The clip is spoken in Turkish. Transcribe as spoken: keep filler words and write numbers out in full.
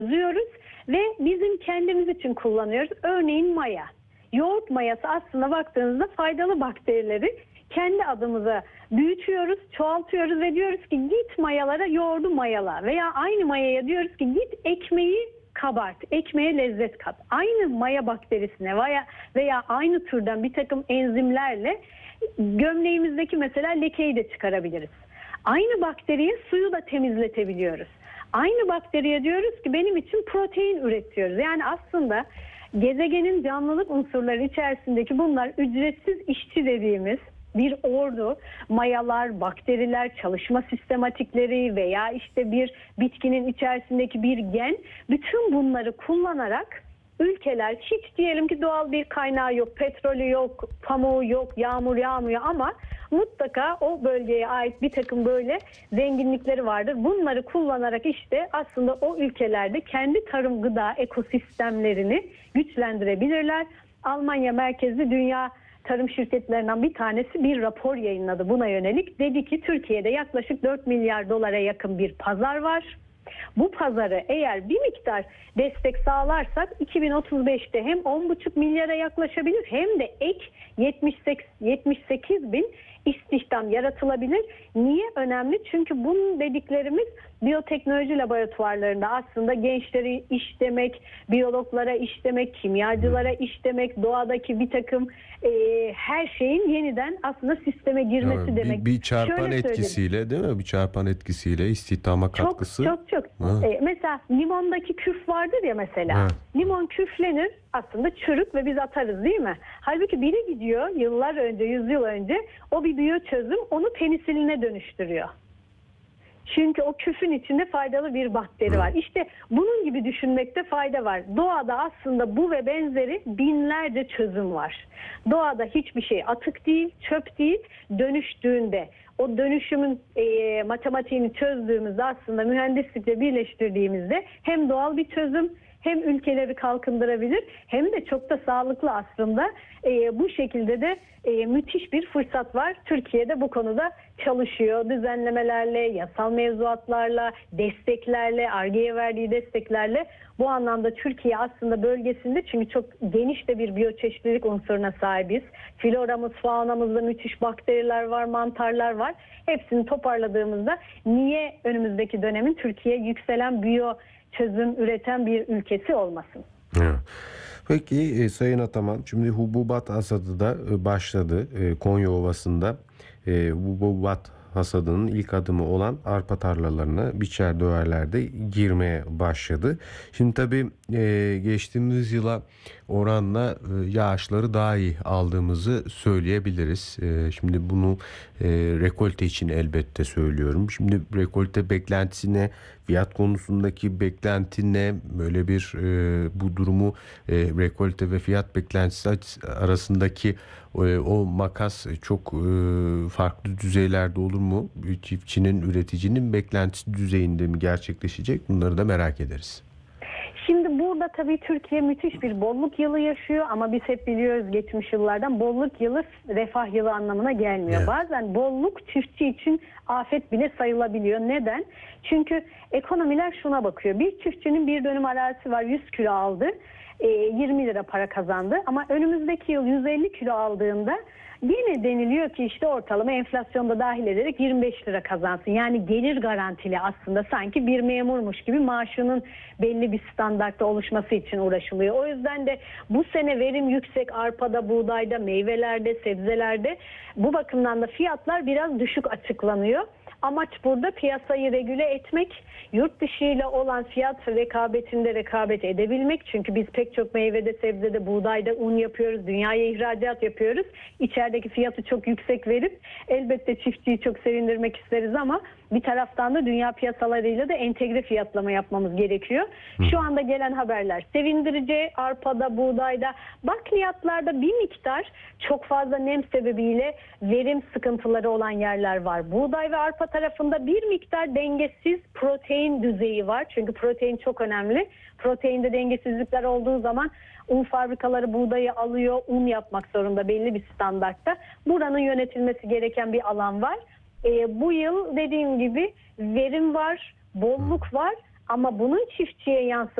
yazıyoruz ve bizim kendimiz için kullanıyoruz. Örneğin maya. Yoğurt mayası aslında baktığınızda faydalı bakterileri kendi adımıza büyütüyoruz, çoğaltıyoruz ve diyoruz ki git mayalara yoğurdu mayala veya aynı mayaya diyoruz ki git ekmeği kabart, ekmeğe lezzet kat. Aynı maya bakterisine veya veya aynı türden bir takım enzimlerle gömleğimizdeki mesela lekeyi de çıkarabiliriz. Aynı bakteriye suyu da temizletebiliyoruz. Aynı bakteriye diyoruz ki benim için protein üretiyoruz. Yani aslında gezegenin canlılık unsurları içerisindeki bunlar ücretsiz işçi dediğimiz bir ordu, mayalar, bakteriler, çalışma sistematikleri veya işte bir bitkinin içerisindeki bir gen, bütün bunları kullanarak ülkeler hiç diyelim ki doğal bir kaynağı yok, petrolü yok, pamuğu yok, yağmur yağmıyor ama mutlaka o bölgeye ait bir takım böyle zenginlikleri vardır. Bunları kullanarak işte aslında o ülkelerde kendi tarım gıda ekosistemlerini güçlendirebilirler. Almanya merkezli dünya tarım şirketlerinden bir tanesi bir rapor yayınladı buna yönelik. Dedi ki Türkiye'de yaklaşık dört milyar dolara yakın bir pazar var. Bu pazarı eğer bir miktar destek sağlarsak iki bin otuz beşte hem on buçuk milyara yaklaşabilir hem de ek yetmiş sekiz bin istihdam yaratılabilir. Niye önemli? Çünkü bunun dediklerimiz biyoteknoloji laboratuvarlarında aslında gençleri iş demek, biyologlara iş demek, kimyacılara iş demek, doğadaki bir takım e, her şeyin yeniden aslında sisteme girmesi Yani demek. bir, bir çarpan Şöyle etkisiyle değil mi? Bir çarpan etkisiyle istihdama katkısı. Çok çok çok. E, mesela limondaki küf vardır ya mesela. Ha. Limon küflenir aslında çürük ve biz atarız değil mi? Halbuki biri gidiyor yıllar önce, yüzyıl önce o bir biyoçözüm onu penisiline dönüştürüyor. Çünkü o küfün içinde faydalı bir bakteri var. İşte bunun gibi düşünmekte fayda var. Doğada aslında bu ve benzeri binlerce çözüm var. Doğada hiçbir şey atık değil, çöp değil. Dönüştüğünde o dönüşümün e, matematiğini çözdüğümüzde aslında mühendislikle birleştirdiğimizde hem doğal bir çözüm hem ülkeleri kalkındırabilir hem de çok da sağlıklı aslında. E, bu şekilde de e, müthiş bir fırsat var. Türkiye'de bu konuda çalışıyor. Düzenlemelerle, yasal mevzuatlarla, desteklerle, Ar-Ge'ye verdiği desteklerle bu anlamda Türkiye aslında bölgesinde çünkü çok geniş de bir biyoçeşitlilik unsuruna sahibiz. Floramız, faunamızda müthiş bakteriler var, mantarlar var. Hepsini toparladığımızda niye önümüzdeki dönemin Türkiye yükselen biyo çözüm üreten bir ülkesi olmasın. Evet. Peki e, Sayın Ataman, şimdi hububat hasadı da e, başladı e, Konya Ovası'nda. E, hububat hasadının ilk adımı olan arpa tarlalarına biçer döverlerde girmeye başladı. Şimdi tabii e, geçtiğimiz yıla oranla e, yağışları daha iyi aldığımızı söyleyebiliriz. E, şimdi bunu e, rekolte için elbette söylüyorum. Şimdi rekolte beklentisine, fiyat konusundaki beklentine böyle bir e, bu durumu e, rekolte ve fiyat beklentisi arasındaki e, o makas çok e, farklı düzeylerde olur mu? Çiftçinin, üreticinin beklentisi düzeyinde mi gerçekleşecek? Bunları da merak ederiz. Şimdi burada tabii Türkiye müthiş bir bolluk yılı yaşıyor ama biz hep biliyoruz geçmiş yıllardan bolluk yılı refah yılı anlamına gelmiyor. Evet. Bazen bolluk çiftçi için afet bile sayılabiliyor. Neden? Çünkü ekonomiler şuna bakıyor. Bir çiftçinin bir dönüm arazisi var, yüz kilo aldı, yirmi lira para kazandı ama önümüzdeki yıl yüz elli kilo aldığında yine deniliyor ki işte ortalama enflasyonda dahil ederek yirmi beş lira kazansın. Yani gelir garantili aslında sanki bir memurmuş gibi maaşının belli bir standartta oluşması için uğraşılıyor. O yüzden de bu sene verim yüksek arpada, buğdayda, meyvelerde, sebzelerde bu bakımdan da fiyatlar biraz düşük açıklanıyor. Amaç burada piyasayı regüle etmek, yurt dışı ile olan fiyat rekabetinde rekabet edebilmek. Çünkü biz pek çok meyvede, sebzede, buğdayda un yapıyoruz, dünyaya ihracat yapıyoruz. İçerideki fiyatı çok yüksek verip elbette çiftçiyi çok sevindirmek isteriz ama bir taraftan da dünya piyasalarıyla da entegre fiyatlama yapmamız gerekiyor. Şu anda gelen haberler sevindirici. Arpada, buğdayda, bakliyatlarda bir miktar çok fazla nem sebebiyle verim sıkıntıları olan yerler var. Buğday ve arpa tarafında bir miktar dengesiz protein düzeyi var. Çünkü protein çok önemli. Proteinde dengesizlikler olduğu zaman un fabrikaları buğdayı alıyor, un yapmak zorunda belli bir standartta. Buranın yönetilmesi gereken bir alan var. E, bu yıl dediğim gibi verim var, bolluk var Ama bunun çiftçiye yansıması